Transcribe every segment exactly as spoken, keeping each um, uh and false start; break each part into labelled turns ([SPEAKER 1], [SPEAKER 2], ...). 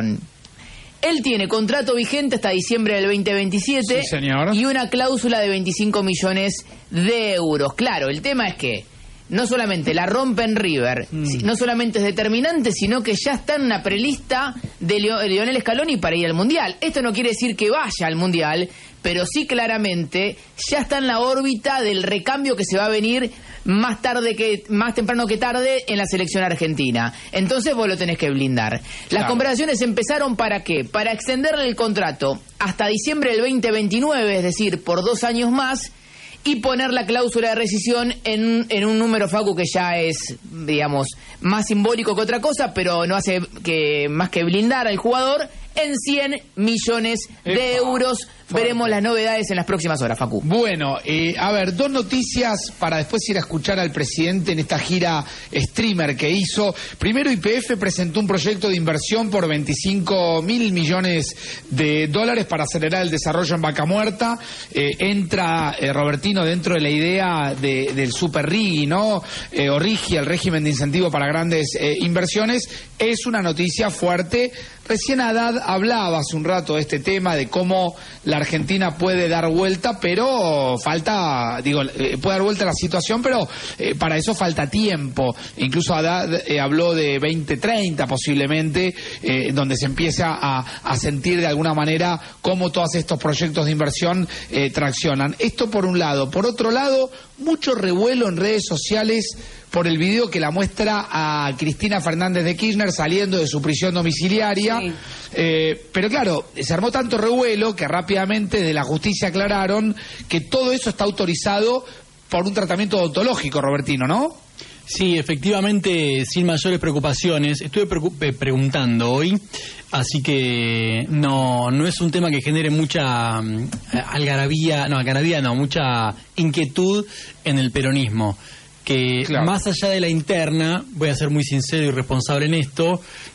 [SPEAKER 1] Él tiene contrato vigente hasta diciembre del veinte veintisiete,
[SPEAKER 2] sí, señor,
[SPEAKER 1] y una cláusula de veinticinco millones de euros. Claro, el tema es que no solamente la rompe en River, mm. no solamente es determinante, sino que ya está en una prelista de Lionel Scaloni para ir al Mundial. Esto no quiere decir que vaya al Mundial, pero sí claramente ya está en la órbita del recambio que se va a venir más tarde que más temprano que tarde en la selección argentina. Entonces vos lo tenés que blindar. Las claro. conversaciones empezaron ¿para qué? Para extenderle el contrato hasta diciembre del veinte veintinueve, es decir, por dos años más, y poner la cláusula de rescisión en, en un número, Facu, que ya es, digamos, más simbólico que otra cosa, pero no hace que más que blindar al jugador en cien millones de Epa. euros. Veremos las novedades en las próximas horas, Facu.
[SPEAKER 2] Bueno, eh, a ver, dos noticias para después ir a escuchar al presidente en esta gira streamer que hizo. Primero, Y P F presentó un proyecto de inversión por veinticinco mil millones de dólares para acelerar el desarrollo en Vaca Muerta. Eh, entra eh, Robertino dentro de la idea de, del Super R I G I, ¿no? Eh, o R I G I, el régimen de incentivo para grandes eh, inversiones. Es una noticia fuerte. Recién Haddad hablaba hace un rato de este tema, de cómo la Argentina puede dar vuelta, pero falta, digo, eh, puede dar vuelta a la situación, pero eh, para eso falta tiempo. Incluso Haddad eh, habló de veinte treinta posiblemente, eh, donde se empieza a, a sentir de alguna manera cómo todos estos proyectos de inversión eh, traccionan. Esto por un lado. Por otro lado, mucho revuelo en redes sociales por el video que la muestra a Cristina Fernández de Kirchner saliendo de su prisión domiciliaria. Sí. Eh, pero claro, se armó tanto revuelo que rápidamente de la justicia aclararon que todo eso está autorizado por un tratamiento odontológico, Robertino, ¿no?
[SPEAKER 3] Sí, efectivamente, sin mayores preocupaciones. Estuve preocup- preguntando hoy, así que no no es un tema que genere mucha um, algarabía, no, algarabía no, mucha inquietud en el peronismo. Que claro. Más allá de la interna, voy a ser muy sincero y responsable en esto,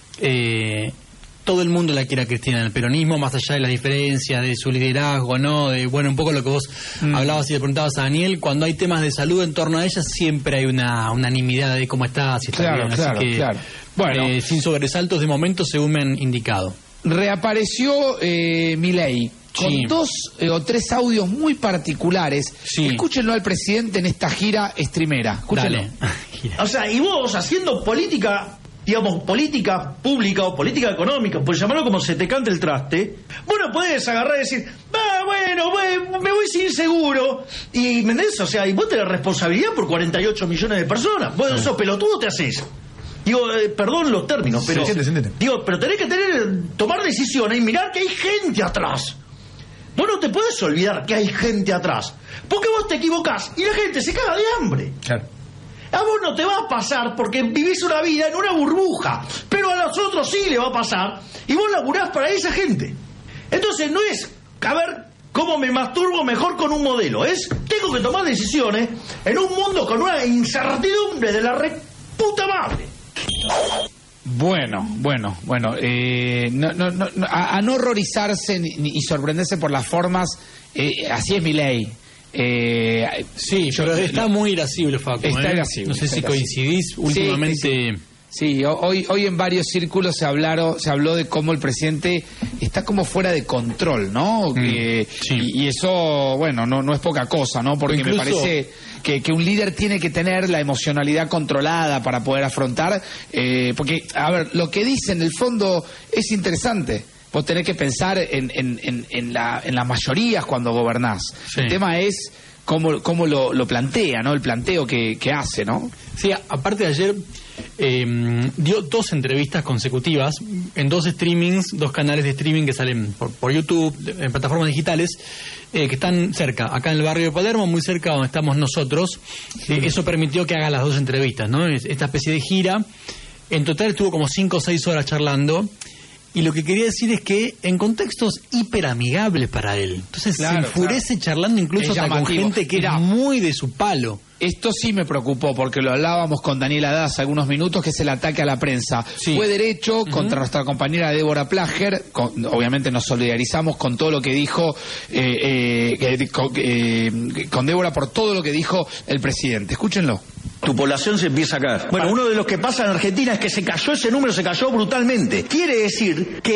[SPEAKER 3] eh, todo el mundo la quiere a Cristina en el peronismo, más allá de las diferencias, de su liderazgo, ¿no? De, bueno, un poco lo que vos mm. hablabas y le preguntabas a Daniel, cuando hay temas de salud en torno a ella, siempre hay una unanimidad de cómo está, si está
[SPEAKER 2] claro,
[SPEAKER 3] bien.
[SPEAKER 2] Claro,
[SPEAKER 3] Así que,
[SPEAKER 2] claro. Bueno,
[SPEAKER 3] eh, sin sobresaltos de momento, según me han indicado.
[SPEAKER 2] Reapareció eh, Milei. Con sí. dos eh, o tres audios muy particulares. Sí. Escúchenlo al presidente en esta gira streamera. Escúchenlo.
[SPEAKER 4] O sea, y vos haciendo política, digamos, política pública o política económica, por llamarlo como se te cante el traste, vos no podés agarrar y decir, ah, bueno, voy, me voy sin seguro. Y, ¿me entendés? O sea, y vos tenés responsabilidad por cuarenta y ocho millones de personas. Vos sí. sos pelotudo, te haces. Digo, eh, perdón los términos, pero...
[SPEAKER 5] Sí, sí, sí, sí.
[SPEAKER 4] Digo, pero tenés que tener, tomar decisiones y mirar que hay gente atrás. Vos no te puedes olvidar que hay gente atrás, porque vos te equivocás y la gente se caga de hambre.
[SPEAKER 5] Claro.
[SPEAKER 4] A vos no te va a pasar porque vivís una vida en una burbuja, pero a los otros sí le va a pasar y vos laburás para esa gente. Entonces no es, a ver, cómo me masturbo mejor con un modelo, es, tengo que tomar decisiones en un mundo con una incertidumbre de la re puta madre.
[SPEAKER 2] Bueno, bueno, bueno, eh, no, no, no, a, a no horrorizarse ni, ni, y sorprenderse por las formas, eh, así es Milei. Eh,
[SPEAKER 3] sí, yo, pero está lo, muy irascible, Facu.
[SPEAKER 2] Está
[SPEAKER 3] ¿eh?
[SPEAKER 2] irascible.
[SPEAKER 3] No sé
[SPEAKER 2] está
[SPEAKER 3] si
[SPEAKER 2] irascible.
[SPEAKER 3] coincidís últimamente.
[SPEAKER 2] Sí, sí. sí, hoy, hoy en varios círculos se hablaron, se habló de cómo el presidente está como fuera de control, ¿no? Mm, que, sí. y, y eso, bueno, no, no es poca cosa, ¿no? Porque incluso... me parece que, que un líder tiene que tener la emocionalidad controlada para poder afrontar, eh, porque, a ver, lo que dice en el fondo es interesante. Vos tenés que pensar en, en, en, en, la, en las mayorías cuando gobernás. Sí. El tema es cómo, cómo lo, lo plantea, ¿no? El planteo que, que hace, ¿no?
[SPEAKER 3] Sí, aparte de ayer eh, dio dos entrevistas consecutivas en dos streamings, dos canales de streaming que salen por, por YouTube, en plataformas digitales, eh, que están cerca, acá en el barrio de Palermo, muy cerca donde estamos nosotros. Sí. Eh, eso permitió que haga las dos entrevistas, ¿no? Esta especie de gira. En total estuvo como cinco o seis horas charlando. Y lo que quería decir es que en contextos hiperamigables para él. Entonces claro, se enfurece claro. charlando incluso hasta con gente que era muy de su palo.
[SPEAKER 2] Esto sí me preocupó, porque lo hablábamos con Daniel Haddad hace algunos minutos, que es el ataque a la prensa. Sí. Fue derecho uh-huh. contra nuestra compañera Débora Plager. Con, obviamente nos solidarizamos con todo lo que dijo, eh, eh, con, eh, con Débora por todo lo que dijo el presidente. Escúchenlo.
[SPEAKER 4] Tu población se empieza a caer. Bueno, uno de los que pasa en Argentina es que se cayó, ese número se cayó brutalmente. Quiere decir que